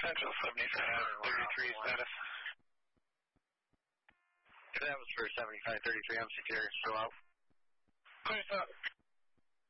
Central 7533 status. If that was for 7533, I'm secure. Still out. Clear stop.